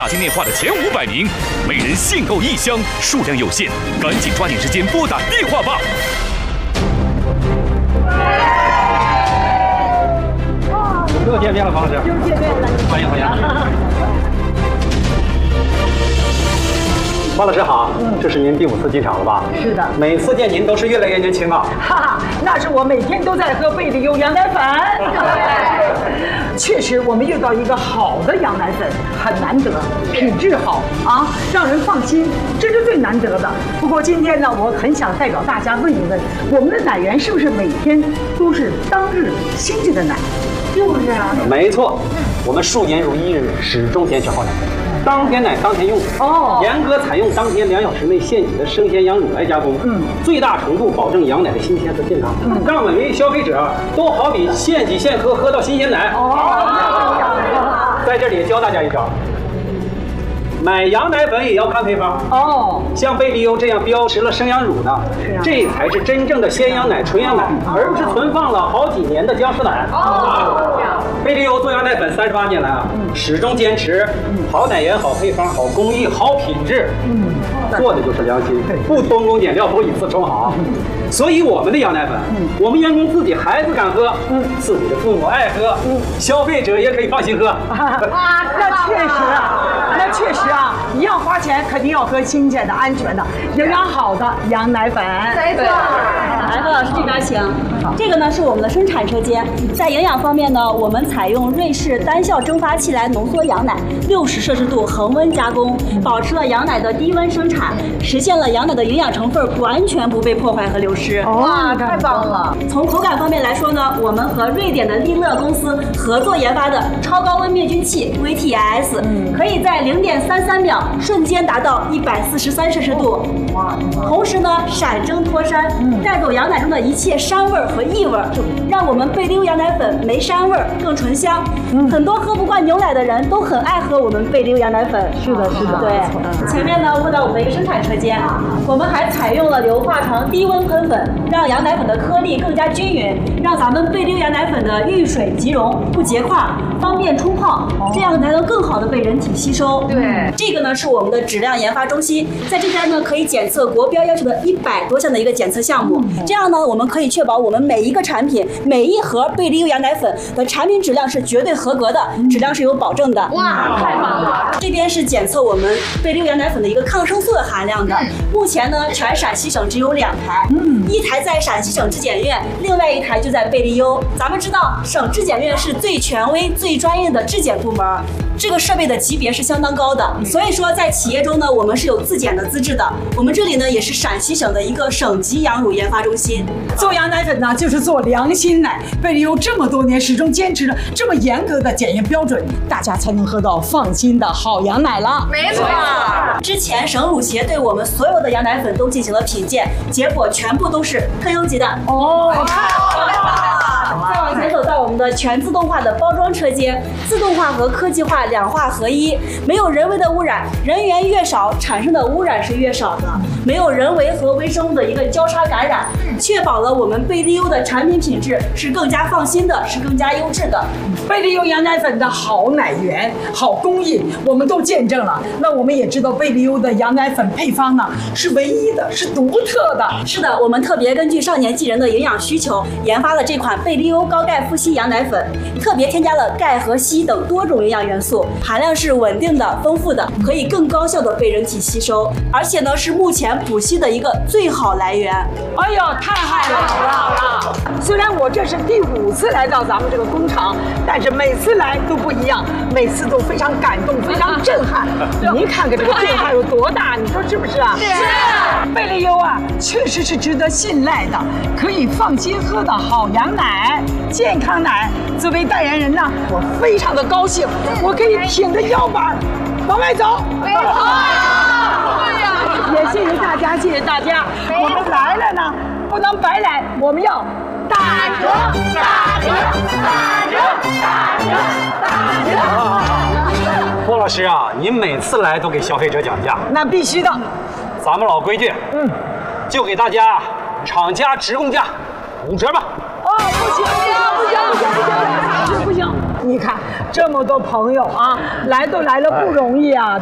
大金电话的前500名，每人限购1箱，数量有限，赶紧抓紧时间拨打电话吧。 又见面了，方老师。 又见面了， 欢迎欢迎。方老师好，这是您第5次进场了吧？ 是的， 每次见您都是越来越年轻啊。 哈哈，那是我每天都在喝贝利优羊奶粉。确实，我们遇到一个好的羊奶粉很难得，品质好啊，让人放心，这是最难得的。不过今天呢，我很想代表大家问一问，我们的奶源是不是每天都是当日新鲜的奶？就是啊， 没错，我们数年如一日，始终坚持好奶。当天奶当天用，严格采用当天2小时内现挤的生鲜羊乳来加工，最大程度保证羊奶的新鲜和健康，让每位消费者都好比现挤现喝，喝到新鲜奶。在这里教大家一招，买羊奶粉也要看配方像贝利优这样标识了生羊乳的，这才是真正的鲜羊奶、纯羊奶，而不是存放了好几年的僵尸奶。贝利优做羊奶粉38年来啊，始终坚持好奶源、好配方、好工艺、好品质，做的就是良心，不偷工减料，不以次充好。所以我们的羊奶粉，我们员工自己孩子敢喝，自己的父母爱喝，消费者也可以放心喝。 那确实啊，一样花钱，肯定要喝新鲜的、安全的、营养好的羊奶粉。 没错。来，何老师这边请。这个呢是我们的生产车间，在营养方面呢，我们采用瑞士单效蒸发器来浓缩羊奶，60摄氏度恒温加工，保持了羊奶的低温生产，实现了羊奶的营养成分完全不被破坏和流失。 哇，太棒了！ 从口感方面来说呢，我们和瑞典的利乐公司合作研发的超高温灭菌器 VTS，可以在0.33秒瞬间达到143摄氏度。哇！同时呢，闪蒸脱膻，带走羊奶中的一切膻味和异味，让我们贝利优羊奶粉没膻味更醇香。很多喝不惯牛奶的人都很爱喝我们贝利优羊奶粉。 是的，是的。 对，前面呢问到我们的一个生产车间，我们还采用了硫化床低温喷粉，让羊奶粉的颗粒更加均匀，让咱们贝利优羊奶粉的遇水即溶，不结块，方便冲泡，这样才能更好的被人体吸收。 对， 这个呢是我们的质量研发中心，在这边呢可以检测国标要求的100多项的一个检测项目，这样呢我们可以确保我们每一个产品、每一盒贝利优羊奶粉的产品质量是绝对合格的，质量是有保证的。 哇，太棒了！ 这边是检测我们贝利优羊奶粉的一个抗生素的含量的，目前呢全陕西省只有2台，一台在陕西省质检院，另外1台就在贝利优。咱们知道省质检院是最权威、最专业的质检部门，这个设备的级别是相当高的，所以说在企业中呢，我们是有自检的资质的。我们这里呢也是陕西省的一个省级羊乳研发中心。 做羊奶粉呢，就是做良心奶。贝利优这么多年始终坚持着这么严格的检验标准，大家才能喝到放心的好羊奶了。 没错。之前省乳协对我们所有的羊奶粉都进行了品鉴，结果全部都是特优级的。再往前走到我们的全自动化的包装车间，自动化和科技化2化合一，没有人为的污染，人员越少，产生的污染是越少的，没有人为和微生物的一个交叉感染，确保了我们贝利优的产品品质是更加放心的，是更加优质的。 贝利优羊奶粉的好奶源、好工艺，我们都见证了。那我们也知道贝利优的羊奶粉配方呢是唯一的，是独特的。 是的，我们特别根据少年纪人的营养需求，研发了这款贝利优高钙富硒羊奶粉，特别添加了钙和硒等多种营养元素，含量是稳定的、丰富的，可以更高效的被人体吸收，而且呢是目前补硒的一个最好来源。 哎呦，太好了！虽然我这是第5次来到咱们这个工厂，但是每次来都不一样，每次都非常感动，非常震撼。您看看这个变化有多大，你说是不是啊？是。贝利优啊，确实是值得信赖的，可以放心喝的好羊奶、健康奶。作为代言人呢，我非常的高兴，我可以挺着腰板往外走。也谢谢大家，谢谢大家。我们来了呢，不能白来，我们要打折，打折，打折，打折，打折。 郭老师啊，您每次来都给消费者讲价， 那必须的。 咱们老规矩，就给大家厂家直供价5折吧。 不行，不行，不行，不行，不行！你看， 这么多朋友啊，来都来了不容易啊。